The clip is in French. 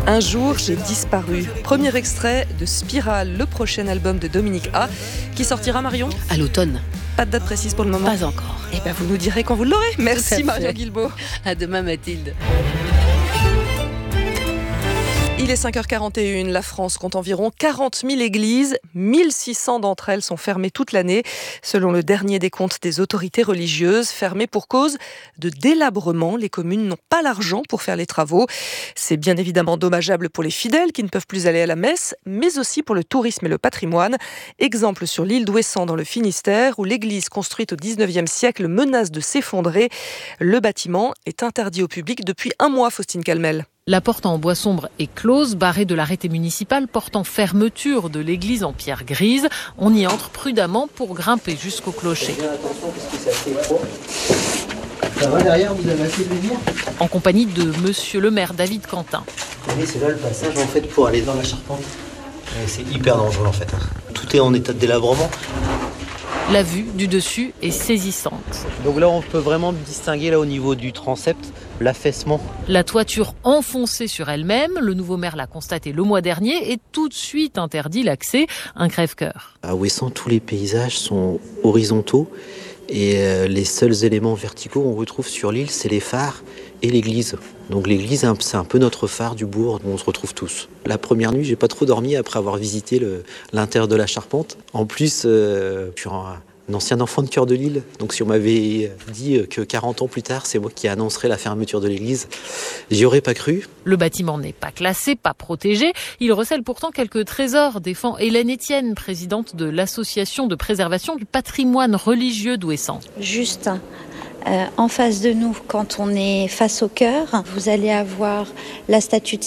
Un jour, j'ai disparu. Premier extrait de Spirale, le prochain album de Dominique A, qui sortira, Marion ? À l'automne. Pas de date précise pour le moment ? Pas encore. Eh bien, vous nous direz quand vous l'aurez. Merci Marion Guilbault. À demain Mathilde. Il est 5h41, la France compte environ 40 000 églises, 1600 d'entre elles sont fermées toute l'année, selon le dernier décompte des autorités religieuses, fermées pour cause de délabrement. Les communes n'ont pas l'argent pour faire les travaux. C'est bien évidemment dommageable pour les fidèles qui ne peuvent plus aller à la messe, mais aussi pour le tourisme et le patrimoine. Exemple sur l'île d'Ouessant dans le Finistère, où l'église construite au 19e siècle menace de s'effondrer. Le bâtiment est interdit au public depuis un mois, Faustine Calmel. La porte en bois sombre est close, barrée de l'arrêté municipal portant fermeture de l'église en pierre grise. On y entre prudemment pour grimper jusqu'au clocher. Attention parce que c'est assez étroit. Ça va derrière, vous avez assez de lumière ? En compagnie de monsieur le maire David Quentin. Vous voyez, c'est là le passage en fait pour aller dans la charpente. C'est hyper dangereux en fait. Tout est en état de délabrement. La vue du dessus est saisissante. Donc là, on peut vraiment distinguer là au niveau du transept l'affaissement. La toiture enfoncée sur elle-même, le nouveau maire l'a constaté le mois dernier et tout de suite interdit l'accès, un crève-cœur. À Ouessant, tous les paysages sont horizontaux et les seuls éléments verticaux qu'on retrouve sur l'île, c'est les phares et l'église. Donc l'église, c'est un peu notre phare du bourg où on se retrouve tous. La première nuit, j'ai pas trop dormi après avoir visité l'intérieur de la charpente. En plus, je suis un ancien enfant de cœur de l'île. Donc si on m'avait dit que 40 ans plus tard, c'est moi qui annoncerais la fermeture de l'église, j'y aurais pas cru. Le bâtiment n'est pas classé, pas protégé. Il recèle pourtant quelques trésors, défend Hélène Etienne, présidente de l'association de préservation du patrimoine religieux d'Ouessant. Juste en face de nous, quand on est face au chœur, vous allez avoir la statue de